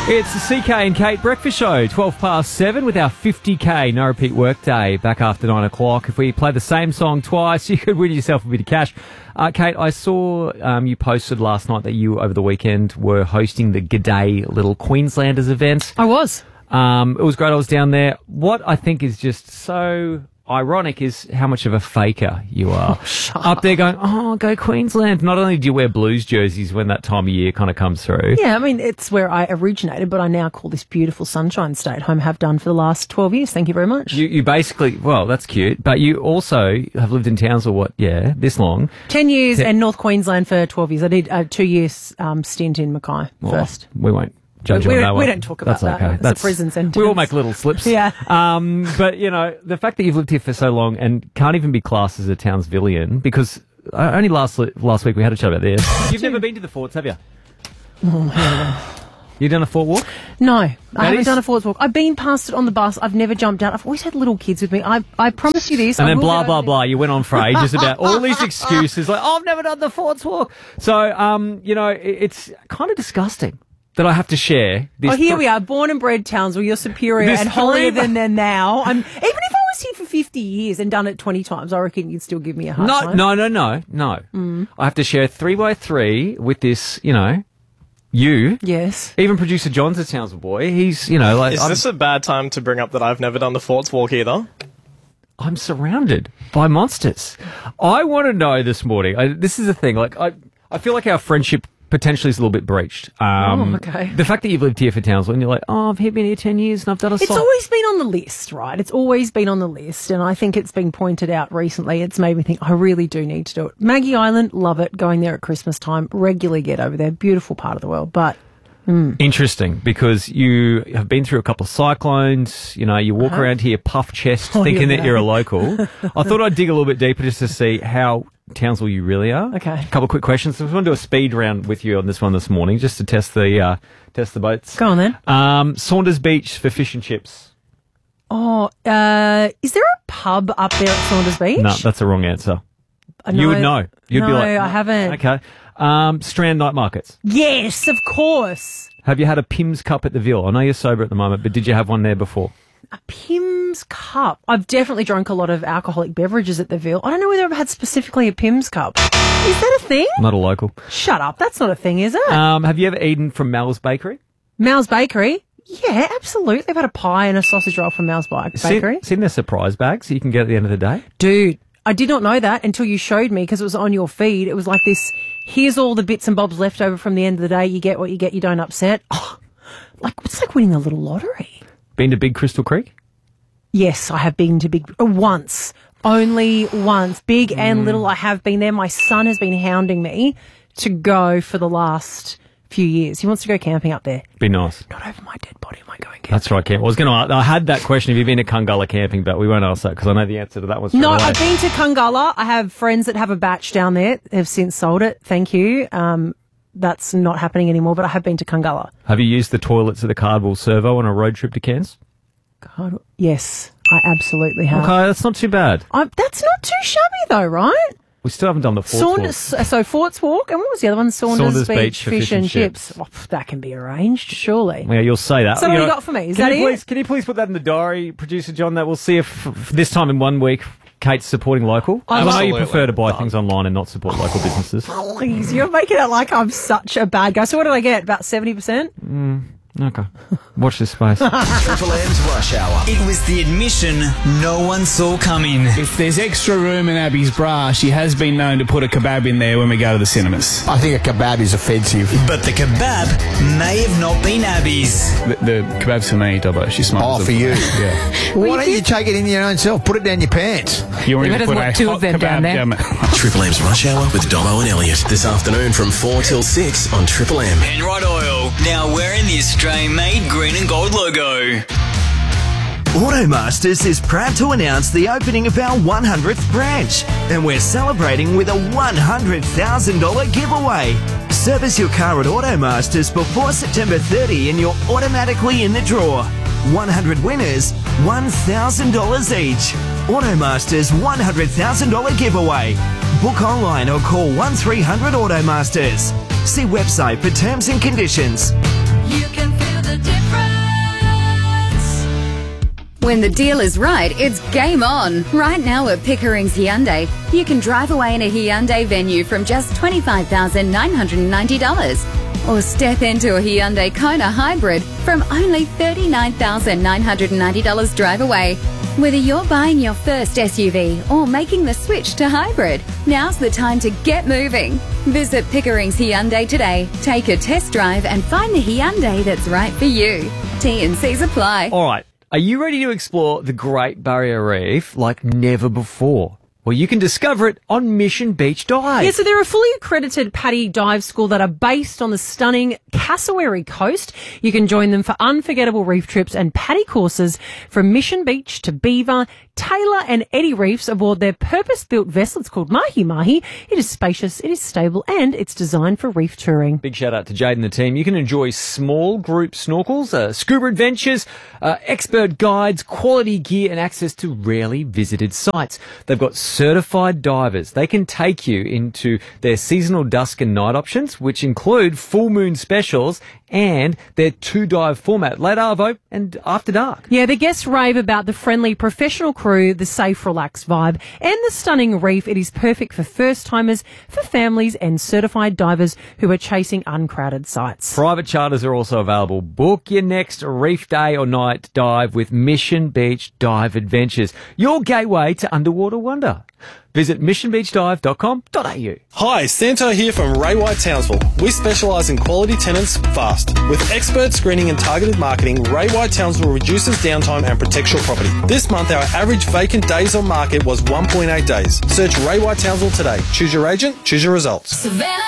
It's the CK and Kate Breakfast Show, 12 past 7 with our 50k no repeat workday back after 9 o'clock. If we play the same song twice, you could win yourself a bit of cash. Kate, I saw you posted last night that you, over the weekend, were hosting the G'day Little Queenslanders event. I was. It was great. I was down there. What I think is just so ironic is how much of a faker you are. Up there going, oh, go Queensland. Not only do you wear Blues jerseys when that time of year kind of comes through. Yeah, I mean, it's where I originated, but I now call this beautiful Sunshine State home, have done for the last 12 years. Thank you very much. You basically, well, that's cute, but you also have lived in Townsville, this long? 10 years and North Queensland for 12 years. I did a 2 years stint in Mackay first. We won't. We don't talk about that. Okay. That's a prison sentence. We all make little slips. Yeah. But, you know, the fact that you've lived here for so long and can't even be classed as a Townsvillian, because only last week we had a chat about this. You've never been to the forts, have you? You done a fort walk? No, I haven't done a forts walk. I've been past it on the bus. I've never jumped out. I've always had little kids with me. I promise you this. And then blah, blah, blah. You went on for ages about all these excuses like, oh, I've never done the forts walk. So, you know, it's kind of disgusting that I have to share this. Oh, here we are, born and bred Townsville. You're superior and holier than now. Even if I was here for 50 years and done it 20 times, I reckon you'd still give me a hard time. No. I have to share 3x3 with this, you know, you. Yes. Even producer John's a Townsville boy. He's, you know, like... Is this a bad time to bring up that I've never done the forts walk either? I'm surrounded by monsters. I want to know this morning, this is the thing, like, I feel like our friendship potentially is a little bit breached. Okay. The fact that you've lived here for Townsville and you're like, oh, I've been here 10 years and I've done a It's always been on the list, right? It's always been on the list, and I think it's been pointed out recently. It's made me think I really do need to do it. Maggie Island, love it. Going there at Christmas time, regularly get over there. Beautiful part of the world, but... Interesting, because you have been through a couple of cyclones, you know, you walk around here puff chest thinking that you're a local. I thought I'd dig a little bit deeper just to see how Townsville you really are. Okay. A couple of quick questions. So I want to do a speed round with you on this one this morning just to test the boats. Go on then. Saunders Beach for fish and chips. Oh, is there a pub up there at Saunders Beach? No, that's the wrong answer. No, you would know. You'd be like, I haven't. Okay. Strand night markets. Yes, of course. Have you had a Pimm's Cup at the Ville? I know you're sober at the moment, but did you have one there before? A Pimm's Cup. I've definitely drunk a lot of alcoholic beverages at the Ville. I don't know whether I've had specifically a Pimm's Cup. Is that a thing? Not a local. Shut up. That's not a thing, is it? Have you ever eaten from Mal's Bakery? Mal's Bakery? Yeah, absolutely. I've had a pie and a sausage roll from Mal's Bakery. Seen their surprise bags you can get at the end of the day? Dude, I did not know that until you showed me, because it was on your feed. It was like this, here's all the bits and bobs left over from the end of the day. You get what you get, you don't upset. Oh, it's like winning a little lottery. Been to Big Crystal Creek? Yes, I have been to once. Only once. Big and little, I have been there. My son has been hounding me to go for the last few years. He wants to go camping up there. Be nice. Not over my dead body am I going camping. That's right, Camp. I had that question, have you been to Kungalla camping, but we won't ask that because I know the answer to that one straight away. I've been to Kungalla. I have friends that have a batch down there. Have since sold it. Thank you. That's not happening anymore, but I have been to Kungalla. Have you used the toilets at the Cardwell Servo on a road trip to Cairns? Yes, I absolutely have. Okay, that's not too bad. That's not too shabby though, right? We still haven't done the Forts Walk. So Forts Walk, and what was the other one? Saunders Beach Fish and Chips. Oh, that can be arranged, surely. Yeah, you'll say that. So what you got for me? Is that it? Can you please put that in the diary, producer John, that we'll see if this time in 1 week Kate's supporting local. I know you prefer to buy things online and not support local businesses. Please, you're making it like I'm such a bad guy. So what did I get? About 70%? Okay. Watch this space. Triple M's Rush Hour. It was the admission no one saw coming. If there's extra room in Abby's bra, she has been known to put a kebab in there when we go to the cinemas. I think a kebab is offensive. But the kebab may have not been Abby's. The kebab's for me, Dobbo. She smiles. Oh, for you? Yeah. Why don't you take it in your own self? Put it down your pants. You want If it to put doesn't a want two hot of them kebab down there. down Triple M's Rush Hour with Dobbo and Elliot. This afternoon from 4 till 6 on Triple M. Penrite Oil, now wearing the Australian-made green and gold logo. Automasters is proud to announce the opening of our 100th branch, and we're celebrating with a $100,000 giveaway. Service your car at Automasters before September 30 and you're automatically in the draw. 100 winners, $1,000 each. Automasters $100,000 giveaway. Book online or call 1300 Automasters. See website for terms and conditions. You can feel the When the deal is right, it's game on. Right now at Pickering's Hyundai, you can drive away in a Hyundai Venue from just $25,990. Or step into a Hyundai Kona Hybrid from only $39,990 drive away. Whether you're buying your first SUV or making the switch to hybrid, now's the time to get moving. Visit Pickering's Hyundai today. Take a test drive and find the Hyundai that's right for you. T&Cs apply. All right. Are you ready to explore the Great Barrier Reef like never before? Well, you can discover it on Mission Beach Dive. Yeah, so they're a fully accredited PADI dive school that are based on the stunning Cassowary coast. You can join them for unforgettable reef trips and PADI courses from Mission Beach to Beaver, Taylor and Eddie Reefs aboard their purpose-built vessel. It's called Mahi Mahi. It is spacious, it is stable, and it's designed for reef touring. Big shout out to Jade and the team. You can enjoy small group snorkels, scuba adventures, expert guides, quality gear, and access to rarely visited sites. They've got certified divers. They can take you into their seasonal dusk and night options, which include full moon specials and their 2-dive format, late arvo and after dark. Yeah, the guests rave about the friendly professional crew, the safe, relaxed vibe, and the stunning reef. It is perfect for first-timers, for families, and certified divers who are chasing uncrowded sites. Private charters are also available. Book your next reef day or night dive with Mission Beach Dive Adventures, your gateway to underwater wonder. Visit missionbeachdive.com.au. Hi, Santo here from Ray White Townsville. We specialise in quality tenants fast. With expert screening and targeted marketing, Ray White Townsville reduces downtime and protects your property. This month, our average vacant days on market was 1.8 days. Search Ray White Townsville today. Choose your agent, choose your results. Savannah.